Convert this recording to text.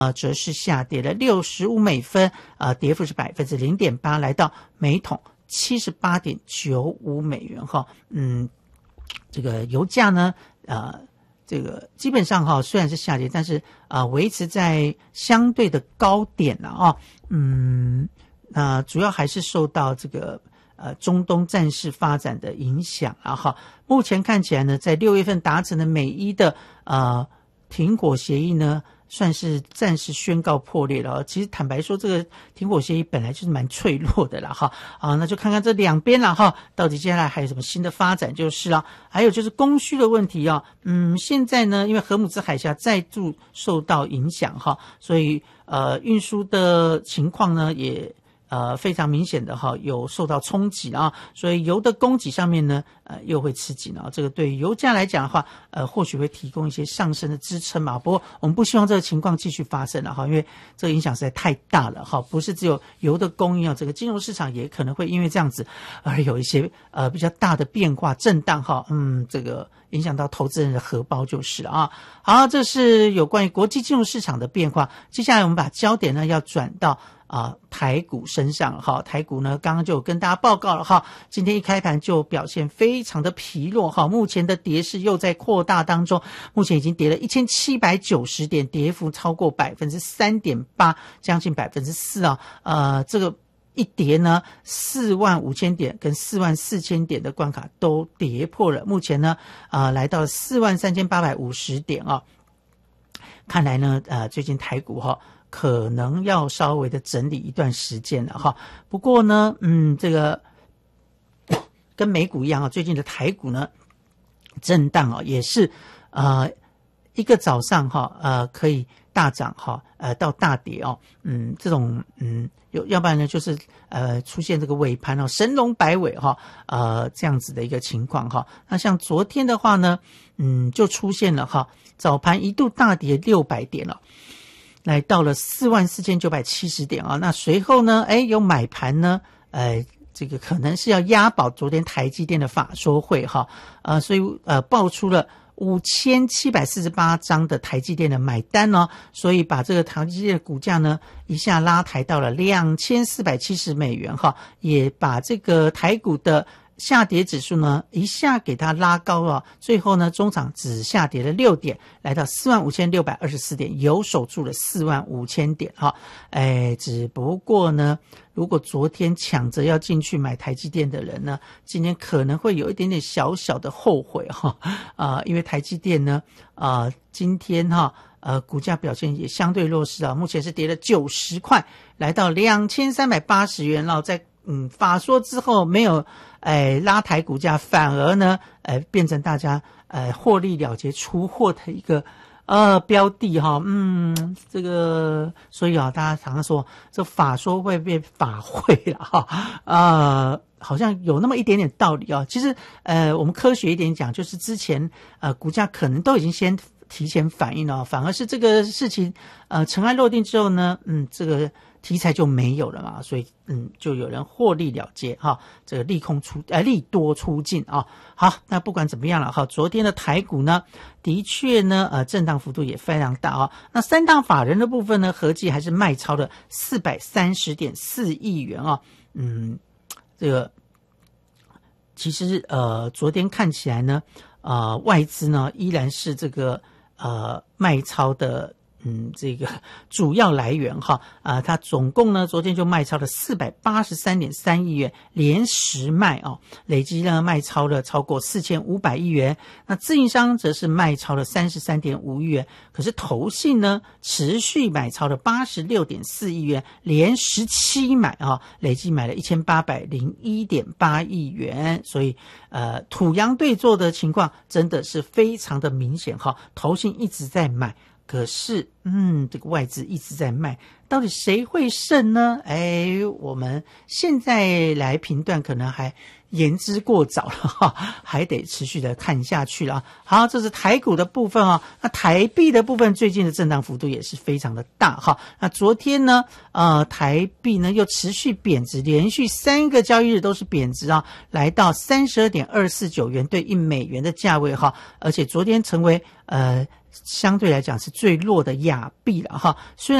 则是下跌了65美分，跌幅是 0.8%， 来到每桶78.95美元哈。这个油价呢，这个基本上哈虽然是下跌，但是维持在相对的高点了主要还是受到这个中东战事发展的影响哈。目前看起来呢，在6月份达成的美伊的停火协议呢，算是暂时宣告破裂了。其实坦白说，这个停火协议本来就是蛮脆弱的啦哈。那就看看这两边啦哈，到底接下来还有什么新的发展就是了。还有就是供需的问题现在呢，因为荷姆兹海峡再度受到影响哈，所以运输的情况呢也非常明显的有受到冲击所以油的供给上面呢又会吃紧这个对于油价来讲的话或许会提供一些上升的支撑嘛。不过我们不希望这个情况继续发生了因为这个影响实在太大了不是只有油的供应这个金融市场也可能会因为这样子而有一些比较大的变化震荡这个影响到投资人的荷包就是了好，这是有关于国际金融市场的变化。接下来我们把焦点呢要转到台股身上台股呢刚刚就跟大家报告了今天一开盘就表现非常的疲弱目前的跌势又在扩大当中，目前已经跌了1790点，跌幅超过 3.8%， 将近 4%这个一跌呢45000点跟44000点的关卡都跌破了，目前呢来到了43850点看来呢最近台股可能要稍微的整理一段时间了不过呢这个跟美股一样最近的台股呢震荡也是一个早上可以大涨到大跌这种要不然呢就是出现这个尾盘神龙摆尾这样子的一个情况那像昨天的话呢就出现了早盘一度大跌600点了，来到了44970点那随后呢有买盘呢这个可能是要押宝昨天台积电的法说会所以爆出了5748张的台积电的买单所以把这个台积电的股价呢一下拉抬到了2470美元也把这个台股的下跌指数呢一下给它拉高了，最后呢中场只下跌了6点，来到45624点，有守住了45000点只不过呢如果昨天抢着要进去买台积电的人呢，今天可能会有一点点小小的后悔因为台积电呢今天股价表现也相对弱势目前是跌了90块，来到2380元在法说之后没有拉抬股价，反而呢变成大家获利了结出货的一个标的这个所以大家常常说这法说会变法会了好像有那么一点点道理其实我们科学一点讲，就是之前股价可能都已经先提前反应了反而是这个事情尘埃落定之后呢这个题材就没有了嘛，所以就有人获利了结这个利多出尽好，那不管怎么样了昨天的台股呢的确呢震荡幅度也非常大那三大法人的部分呢合计还是卖超了430.4亿元这个其实昨天看起来呢外资呢依然是这个卖超的这个主要来源它总共呢昨天就卖超了483.3亿元，连十卖累积呢卖超了超过4500亿元。那自营商则是卖超了33.5亿元，可是投信呢持续买超了86.4亿元，连17买累计买了1801.8亿元。所以土洋对做的情况真的是非常的明显投信一直在买，可是这个外资一直在卖，到底谁会胜呢？我们现在来评断可能还言之过早了还得持续的看下去了好，这是台股的部分那台币的部分最近的震荡幅度也是非常的大那昨天呢台币呢又持续贬值，连续3个交易日都是贬值来到 32.249 元兑1美元的价位而且昨天成为相对来讲是最弱的亚币了哈。虽然